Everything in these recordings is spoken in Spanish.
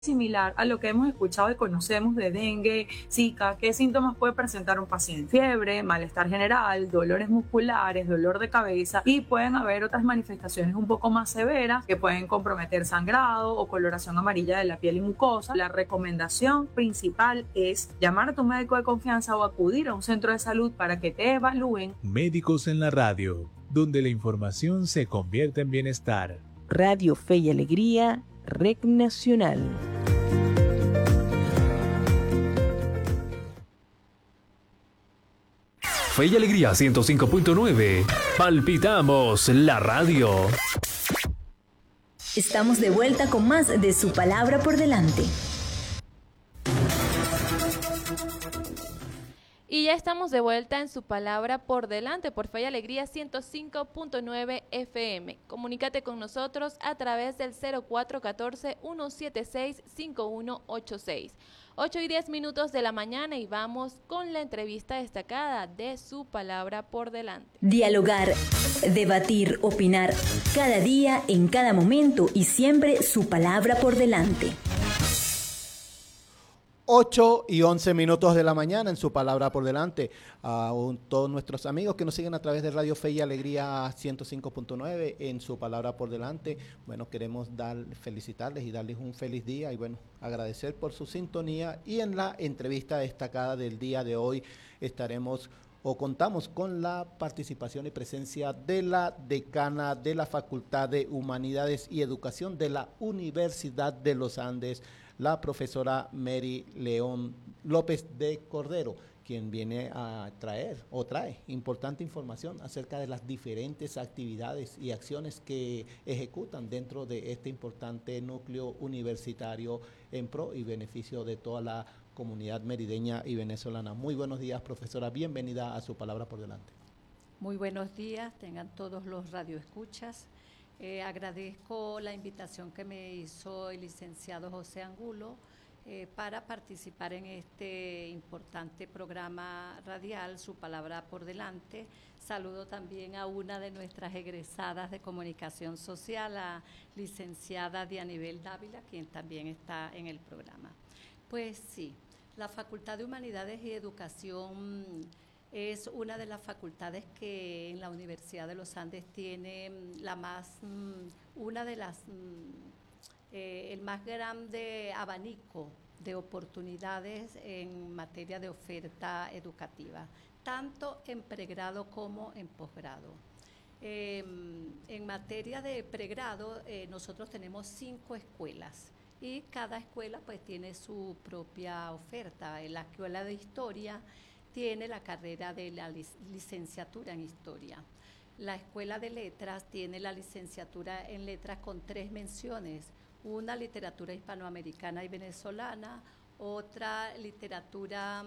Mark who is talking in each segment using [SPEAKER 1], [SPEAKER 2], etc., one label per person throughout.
[SPEAKER 1] similar a lo que hemos escuchado y conocemos de dengue, zika. ¿Qué síntomas puede presentar un paciente? Fiebre, malestar general, dolores musculares, dolor de cabeza, y pueden haber otras manifestaciones un poco más severas que pueden comprometer sangrado o coloración amarilla de la piel y mucosa. La recomendación principal es llamar a tu médico de confianza o acudir a un centro de salud para que te evalúen.
[SPEAKER 2] Médicos en la radio, donde la información se convierte en bienestar.
[SPEAKER 3] Radio Fe y Alegría, Rec Nacional.
[SPEAKER 4] Fe y Alegría 105.9. Palpitamos la radio.
[SPEAKER 5] Estamos de vuelta con más de Su Palabra por Delante.
[SPEAKER 6] Y ya estamos de vuelta en Su Palabra por Delante por Fe y Alegría 105.9 FM. Comunícate con nosotros a través del 0414-176-5186. 8:10 de la mañana y vamos con la entrevista destacada de Su Palabra por Delante.
[SPEAKER 5] Dialogar, debatir, opinar, cada día, en cada momento y siempre Su Palabra por Delante.
[SPEAKER 7] 8:11 de la mañana en Su Palabra por Delante. A todos nuestros amigos que nos siguen a través de Radio Fe y Alegría 105.9 en Su Palabra por Delante. Bueno, queremos felicitarles y darles un feliz día y bueno, agradecer por su sintonía. Y en la entrevista destacada del día de hoy contamos con la participación y presencia de la decana de la Facultad de Humanidades y Educación de la Universidad de los Andes, la profesora Mary León López de Cordero, quien viene a trae importante información acerca de las diferentes actividades y acciones que ejecutan dentro de este importante núcleo universitario en pro y beneficio de toda la comunidad merideña y venezolana. Muy buenos días, profesora, bienvenida a Su Palabra por Delante.
[SPEAKER 8] Muy buenos días, tengan todos los radioescuchas. Agradezco la invitación que me hizo el licenciado José Angulo para participar en este importante programa radial, Su Palabra por Delante. Saludo también a una de nuestras egresadas de Comunicación Social, la licenciada Dianibel Dávila, quien también está en el programa. Pues sí, la Facultad de Humanidades y Educación es una de las facultades que en la Universidad de los Andes tiene el más grande abanico de oportunidades en materia de oferta educativa, tanto en pregrado como en posgrado. En materia de pregrado, nosotros tenemos 5 escuelas y cada escuela pues tiene su propia oferta. En la Escuela de Historia tiene la carrera de la licenciatura en Historia. La Escuela de Letras tiene la licenciatura en Letras con 3 menciones, una literatura hispanoamericana y venezolana, otra literatura,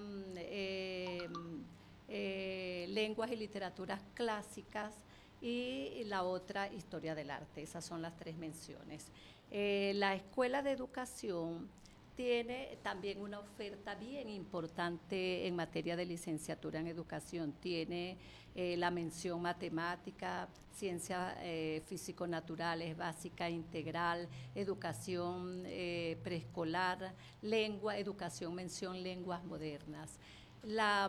[SPEAKER 8] lenguas y literaturas clásicas y la otra historia del arte. Esas son las 3 menciones. La Escuela de Educación tiene también una oferta bien importante en materia de licenciatura en educación. Tiene la mención matemática, ciencias físico-naturales, básica, integral, educación preescolar, lengua, educación, mención lenguas modernas. La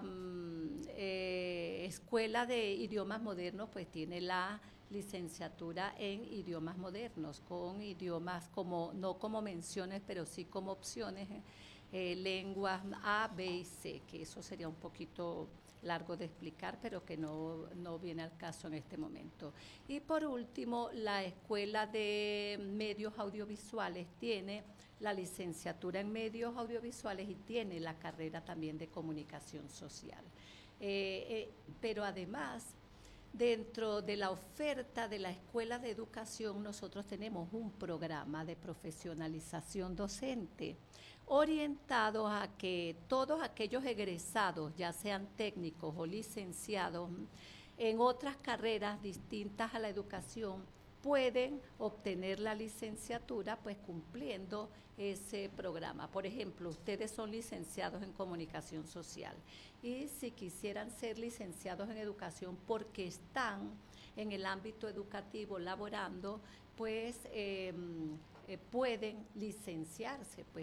[SPEAKER 8] Escuela de Idiomas Modernos pues tiene la licenciatura en idiomas modernos, con idiomas no como menciones, pero sí como opciones, lenguas A, B y C, que eso sería un poquito largo de explicar, pero que no viene al caso en este momento. Y por último, la Escuela de Medios Audiovisuales tiene la licenciatura en Medios Audiovisuales y tiene la carrera también de Comunicación Social. Pero además, dentro de la oferta de la Escuela de Educación, nosotros tenemos un programa de profesionalización docente orientados a que todos aquellos egresados, ya sean técnicos o licenciados, en otras carreras distintas a la educación, pueden obtener la licenciatura pues cumpliendo ese programa. Por ejemplo, ustedes son licenciados en Comunicación Social y si quisieran ser licenciados en Educación porque están en el ámbito educativo laborando, pues pueden licenciarse, pues